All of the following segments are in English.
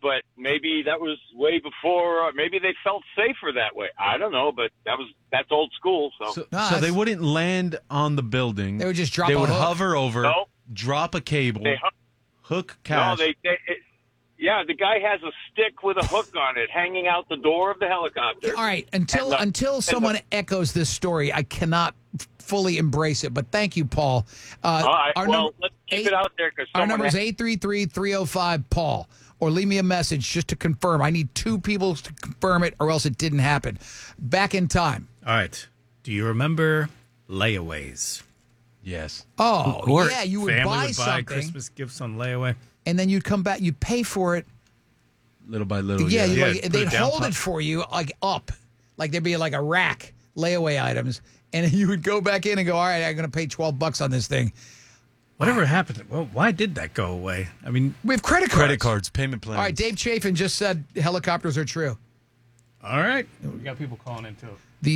but maybe that was way before. Maybe they felt safer that way. I don't know, but that's old school. So they wouldn't land on the building. They would just drop. They a would hook. hover over, drop a cable, hook cash. No, yeah, the guy has a stick with a hook on it hanging out the door of the helicopter. All right, until someone echoes this story, I cannot fully embrace it. But thank you, Paul. All right, let's keep it out there. Our number is 833-305-PAUL. Or leave me a message just to confirm. I need 2 people to confirm it or else it didn't happen. Back in time. All right. Do you remember layaways? Yes. Oh, yeah, you would Family buy would something. Christmas gifts on layaway. And then you'd come back, you'd pay for it. Little by little. Yeah, yeah. they'd hold it for you up. Like there'd be like a rack, layaway items. And then you would go back in and go, all right, I'm going to pay $12 on this thing. Whatever happened? Well, why did that go away? I mean, we have credit cards, payment plans. All right, Dave Chafin just said helicopters are true. All right. We got people calling in, too.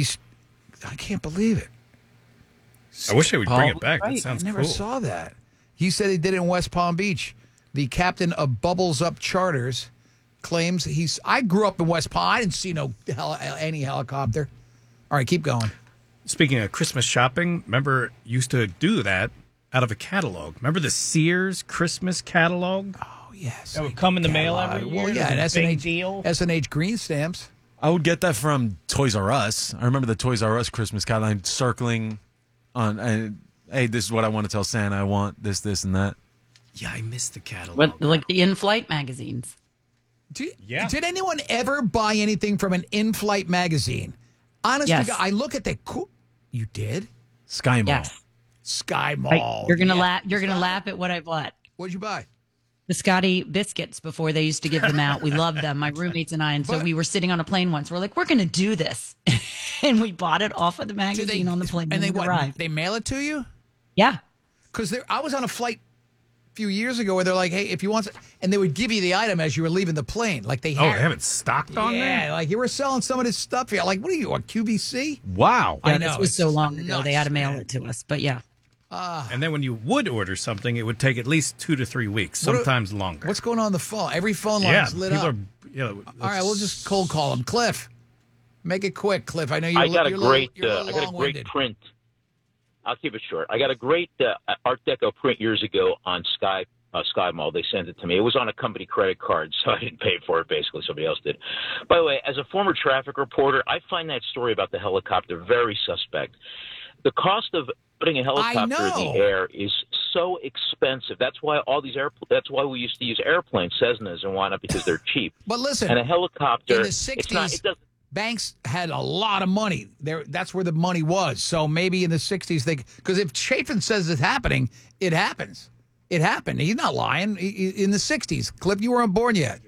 I can't believe it. I wish they would bring it back. Right. That sounds cool. I never saw that. He said he did it in West Palm Beach. The captain of Bubbles Up Charters claims I grew up in West Palm. I didn't see any helicopter. All right, keep going. Speaking of Christmas shopping, remember, used to do that out of a catalog. Remember the Sears Christmas catalog? Oh, yes. That would come in the mail every year. Well, yeah, and S&H green stamps. I would get that from Toys R Us. I remember the Toys R Us Christmas catalog circling on, hey, this is what I want to tell Santa. I want this, and that. Yeah, I missed the catalog. Like the in-flight magazines. Did anyone ever buy anything from an in-flight magazine? Honestly, yes. I look at the You did? Sky Mall. Yes. Sky Mall. You're gonna laugh. You're gonna laugh at what I bought. What'd you buy? The Scotty biscuits before they used to give them out. We loved them, my roommates and I. And so we were sitting on a plane once. We're like, we're going to do this. And we bought it off of the magazine on the plane. And arrived. They mail it to you? Yeah. Because I was on a flight a few years ago where they're like, hey, if you want, and they would give you the item as you were leaving the plane. Like they have it stocked on there? Yeah, like you were selling some of this stuff here. Like, what are you, on QVC? Wow. Yeah, this was so long ago. They had to mail it to us. But yeah. And then when you would order something, it would take at least 2 to 3 weeks, sometimes longer. What's going on the phone? Every phone line is lit up. All right, we'll just cold call him. Cliff, make it quick, Cliff. I know you're. I got a great long-winded. print. I'll keep it short. I got a great Art Deco print years ago on Sky Mall. They sent it to me. It was on a company credit card, so I didn't pay for it. Basically, somebody else did. By the way, as a former traffic reporter, I find that story about the helicopter very suspect. The cost of putting a helicopter in the air is so expensive. That's why that's why we used to use airplanes, Cessnas and whatnot, because they're cheap. But listen, and a helicopter in the 60s, banks had a lot of money. That's where the money was. So maybe in the 60s, because if Chafin says it's happening, it happens. It happened. He's not lying. In the 60s, Cliff, you weren't born yet.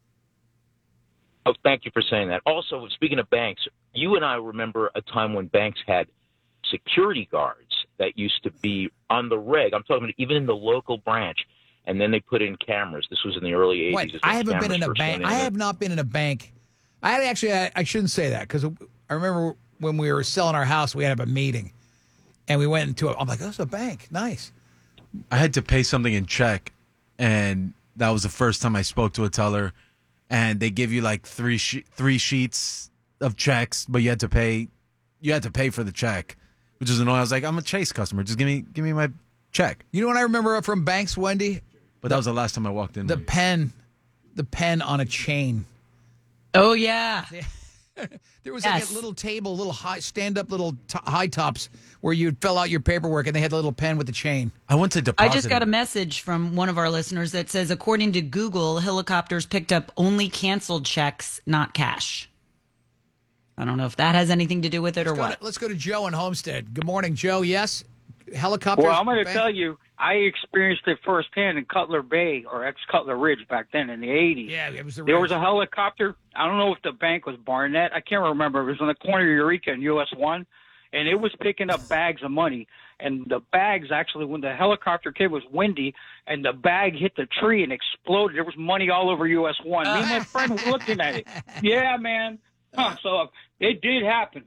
Oh, thank you for saying that. Also, speaking of banks, you and I remember a time when banks had security guards that used to be on the reg. I'm talking about even in the local branch, and then they put in cameras. This was in the early 80s. Wait, I haven't been in a bank. I have not been in a bank. I shouldn't say that because I remember when we were selling our house, we had a meeting, and we went into it. I'm like, that's a bank. Nice. I had to pay something in check, and that was the first time I spoke to a teller, and they give you like three sheets of checks, but you had to pay for the check, which is annoying. I was like, I'm a Chase customer. Just give me my check. You know what I remember from banks, Wendy? But that was the last time I walked in. The pen on a chain. Oh, yeah. There was like a little table, little stand-up little high tops where you'd fill out your paperwork, and they had a little pen with the chain. I went to deposit. I just got a message from one of our listeners that says, according to Google, helicopters picked up only canceled checks, not cash. I don't know if that has anything to do with it or what. Let's go to Joe in Homestead. Good morning, Joe. Yes? Helicopters? Well, I'm going to tell you, I experienced it firsthand in Cutler Bay, or ex-Cutler Ridge back then in the 80s. Yeah, it was There was a helicopter. I don't know if the bank was Barnett. I can't remember. It was on the corner of Eureka and US 1, and it was picking up bags of money. And the bags, actually, when the helicopter came, was windy, and the bag hit the tree and exploded. There was money all over US 1. Me and my friend were looking at it. Yeah, man. So it did happen.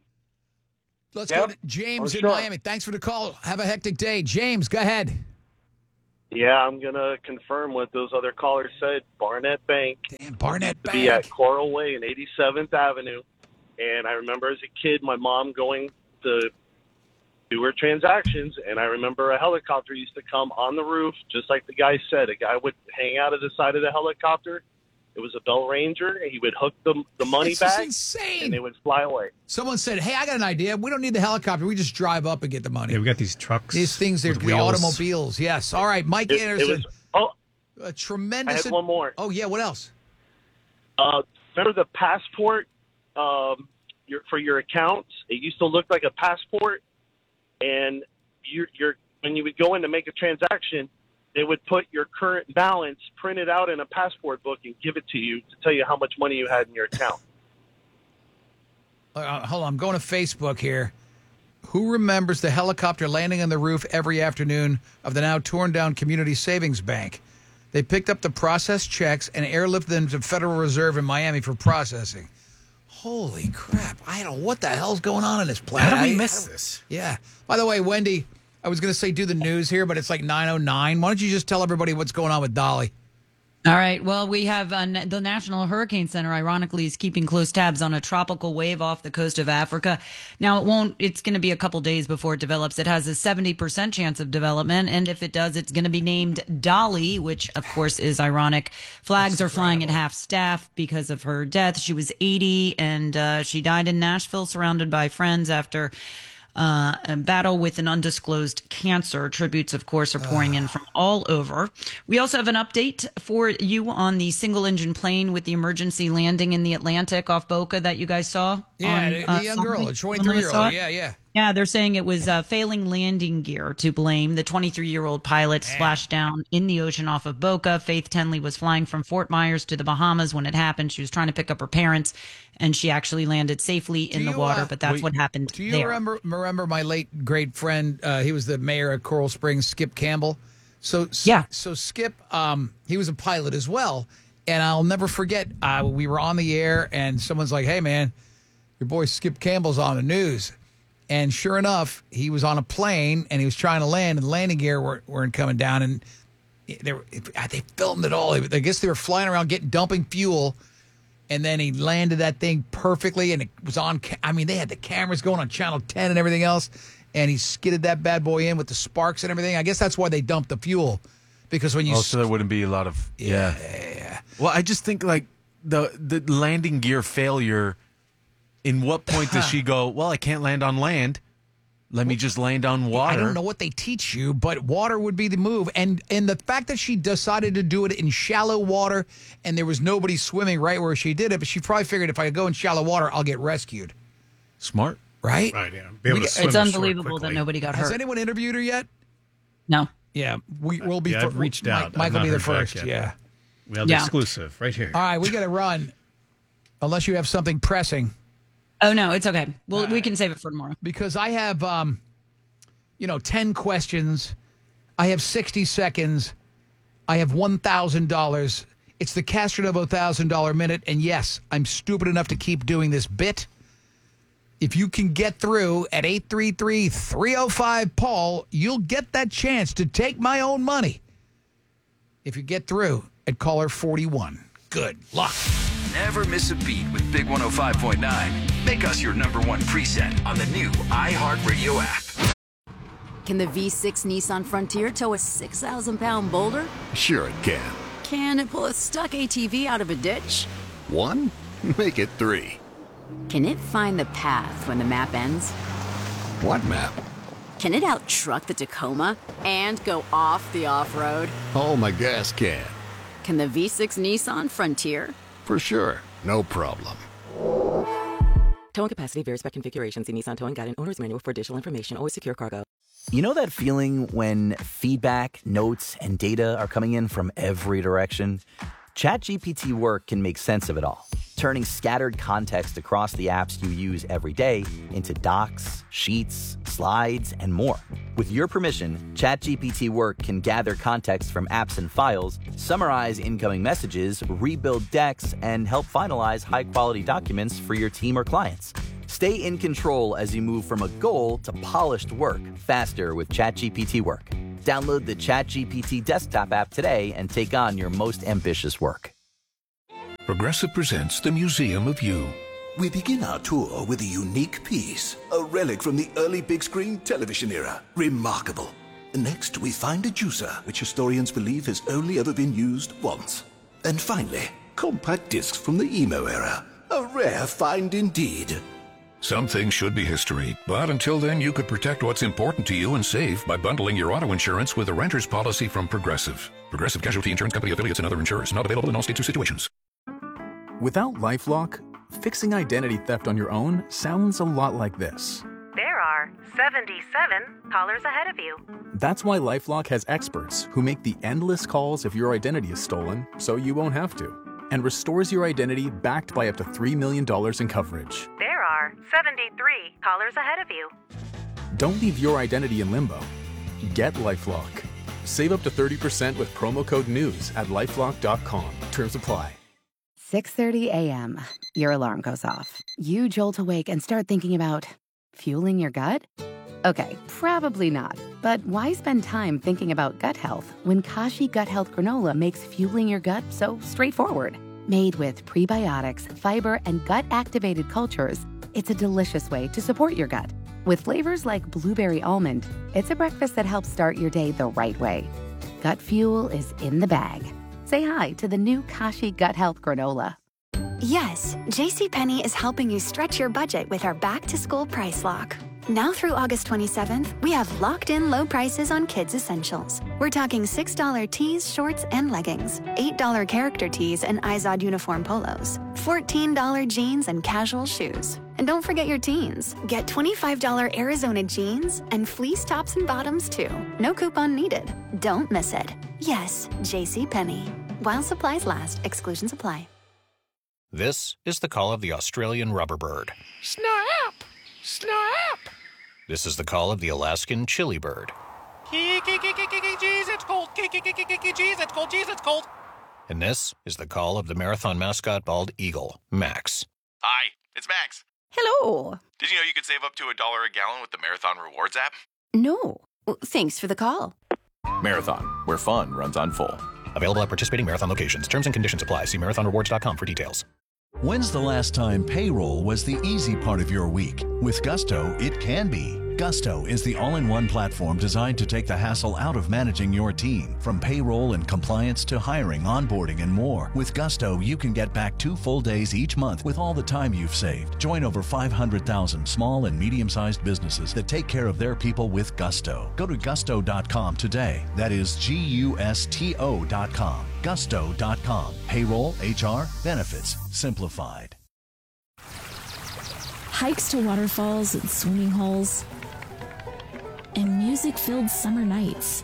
Let's go to James in Miami. Thanks for the call. Have a hectic day. James, go ahead. Yeah, I'm going to confirm what those other callers said. Barnett Bank. Damn, Barnett To be Bank. at Coral Way and 87th Avenue. And I remember as a kid, my mom going to do her transactions, and I remember a helicopter used to come on the roof, just like the guy said. A guy would hang out of the side of the helicopter. It was a Bell Ranger, and he would hook the money This is back, insane. and they would fly away. Someone said, hey, I got an idea. We don't need the helicopter. We just drive up and get the money. Yeah, we got these trucks. These things, they're with the wheels. automobiles. Yes. All right, Mike It Anderson. was, A I tremendous. had one more. Oh, yeah. What else? Remember the passport for your accounts? It used to look like a passport, and you're when you would go in to make a transaction, they would put your current balance printed out in a passport book and give it to you to tell you how much money you had in your account. Hold on. I'm going to Facebook here. Who remembers the helicopter landing on the roof every afternoon of the now torn down Community Savings Bank? They picked up the processed checks and airlifted them to Federal Reserve in Miami for processing. Holy crap. I don't know what the hell's going on in this planet. How did we miss this? Yeah. By the way, Wendy, I was going to say do the news here, but it's like 9:09. Why don't you just tell everybody what's going on with Dolly? All right. Well, we have the National Hurricane Center, ironically, is keeping close tabs on a tropical wave off the coast of Africa. Now, it's going to be a couple days before it develops. It has a 70% chance of development. And if it does, it's going to be named Dolly, which, of course, is ironic. Flags are flying at half staff because of her death. She was 80 and she died in Nashville, surrounded by friends after a battle with an undisclosed cancer. Tributes, of course, are pouring in from all over. We also have an update for you on the single-engine plane with the emergency landing in the Atlantic off Boca that you guys saw. Yeah, the young girl, a 23-year-old. Yeah. Yeah, they're saying it was failing landing gear to blame. The 23-year-old pilot splashed down in the ocean off of Boca. Faith Tenley was flying from Fort Myers to the Bahamas when it happened. She was trying to pick up her parents, and she actually landed safely in the water, but that's what happened Do you there. remember my late great friend? He was the mayor of Coral Springs, Skip Campbell. So Skip, he was a pilot as well, and I'll never forget. We were on the air, and someone's like, "Hey, man, your boy Skip Campbell's on the news." And sure enough, he was on a plane, and he was trying to land, and the landing gear weren't coming down, and they filmed it all. I guess they were flying around dumping fuel. And then he landed that thing perfectly, and it was on. I mean, they had the cameras going on Channel 10 and everything else, and he skidded that bad boy in with the sparks and everything. I guess that's why they dumped the fuel, because when you so there wouldn't be a lot of yeah. Well, I just think like the landing gear failure. In what point does she go? Well, I can't land on land. Let me just land on water. I don't know what they teach you, but water would be the move. And the fact that she decided to do it in shallow water and there was nobody swimming right where she did it, but she probably figured if I go in shallow water, I'll get rescued. Smart. Right? Right, yeah. Be able to swim It's ashore unbelievable that quickly. nobody got Has hurt. anyone interviewed her yet? No. Yeah, we'll be. Yeah, I've reached out. Mike I've will not be the heard back first. yet. Yeah. We have the Yeah. exclusive right here. All right, we got to run. Unless you have something pressing, Oh, no, it's okay. Well, we can save it for tomorrow. because I have 10 questions. I have 60 seconds. I have $1,000. It's the Castronovo $1,000 minute. And yes, I'm stupid enough to keep doing this bit. If you can get through at 833-305-PAUL, you'll get that chance to take my own money. If you get through at caller 41. Good luck. Never miss a beat with Big 105.9. Make us your number one preset on the new iHeartRadio app. Can the V6 Nissan Frontier tow a 6,000-pound boulder? Sure it can. Can it pull a stuck ATV out of a ditch? 1? Make it 3. Can it find the path when the map ends? What map? Can it out-truck the Tacoma and go off the off-road? Oh, my gas can. Can the V6 Nissan Frontier? For sure. No problem. Towing capacity varies by configuration. See Nissan Towing Guide and Owner's Manual for additional information. Always secure cargo. You know that feeling when feedback, notes, and data are coming in from every direction? ChatGPT Work can make sense of it all, turning scattered context across the apps you use every day into docs, sheets, slides, and more. With your permission, ChatGPT Work can gather context from apps and files, summarize incoming messages, rebuild decks, and help finalize high-quality documents for your team or clients. Stay in control as you move from a goal to polished work faster with ChatGPT Work. Download the ChatGPT desktop app today and take on your most ambitious work. Progressive presents the Museum of You. We begin our tour with a unique piece, a relic from the early big screen television era. Remarkable. Next, we find a juicer, which historians believe has only ever been used once. And finally, compact discs from the emo era. A rare find indeed. Some things should be history, but until then, you could protect what's important to you and save by bundling your auto insurance with a renter's policy from Progressive. Progressive Casualty Insurance Company affiliates and other insurers. Not available in all states or situations. Without LifeLock, fixing identity theft on your own sounds a lot like this. There are 77 callers ahead of you. That's why LifeLock has experts who make the endless calls if your identity is stolen so you won't have to, and restores your identity backed by up to $3 million in coverage. There are 73 callers ahead of you. Don't leave your identity in limbo. Get LifeLock. Save up to 30% with promo code NEWS at LifeLock.com. Terms apply. 6:30 a.m. Your alarm goes off. You jolt awake and start thinking about fueling your gut? Okay, probably not. But why spend time thinking about gut health when Kashi Gut Health Granola makes fueling your gut so straightforward? Made with prebiotics, fiber, and gut-activated cultures, it's a delicious way to support your gut. With flavors like blueberry almond, it's a breakfast that helps start your day the right way. Gut fuel is in the bag. Say hi to the new Kashi Gut Health Granola. Yes, JCPenney is helping you stretch your budget with our back-to-school price lock. Now through August 27th, we have locked-in low prices on kids' essentials. We're talking $6 tees, shorts, and leggings, $8 character tees and Izod uniform polos, $14 jeans and casual shoes. And don't forget your teens. Get $25 Arizona jeans and fleece tops and bottoms, too. No coupon needed. Don't miss it. Yes, JCPenney. While supplies last, exclusions apply. This is the call of the Australian rubber bird. Snap! Snap! This is the call of the Alaskan chili bird. Jeez, it's cold. Jeez, it's cold. Jeez, it's cold. And this is the call of the marathon mascot bald eagle, Max. Hi, it's Max. Hello. Did you know you could save up to $1 a gallon with the Marathon Rewards app? No. Thanks for the call. Marathon, where fun runs on full. Available at participating Marathon locations. Terms and conditions apply. See marathonrewards.com for details. When's the last time payroll was the easy part of your week? With Gusto, it can be. Gusto is the all-in-one platform designed to take the hassle out of managing your team. From payroll and compliance to hiring, onboarding, and more. With Gusto, you can get back 2 full days each month with all the time you've saved. Join over 500,000 small and medium-sized businesses that take care of their people with Gusto. Go to gusto.com today. That is GUSTO.com. Gusto.com. Payroll, HR, benefits, simplified. Hikes to waterfalls and swimming holes, and music-filled summer nights.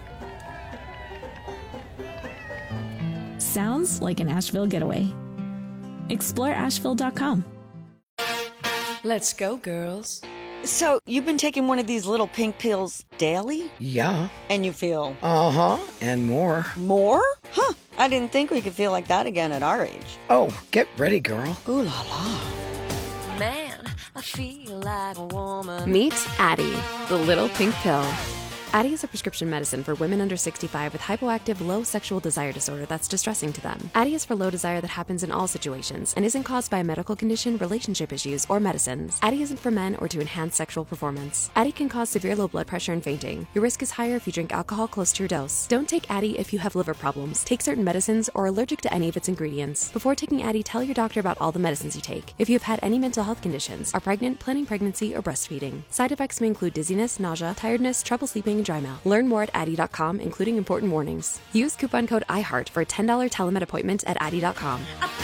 Sounds like an Asheville getaway. Explore Asheville.com. Let's go, girls. So, you've been taking one of these little pink pills daily? Yeah. And you feel? Uh-huh, and more. More? Huh, I didn't think we could feel like that again at our age. Oh, get ready, girl. Ooh la la. Man, I feel like a woman. Meet Addie, the little pink pill. Addie is a prescription medicine for women under 65 with hypoactive low sexual desire disorder that's distressing to them. Addie is for low desire that happens in all situations and isn't caused by a medical condition, relationship issues, or medicines. Addie isn't for men or to enhance sexual performance. Addie can cause severe low blood pressure and fainting. Your risk is higher if you drink alcohol close to your dose. Don't take Addie if you have liver problems, take certain medicines, or are allergic to any of its ingredients. Before taking Addie, tell your doctor about all the medicines you take. If you have had any mental health conditions, are pregnant, planning pregnancy, or breastfeeding. Side effects may include dizziness, nausea, tiredness, trouble sleeping, and dry mouth. Learn more at Addie.com, including important warnings. Use coupon code IHEART for a $10 telemed appointment at Addie.com. I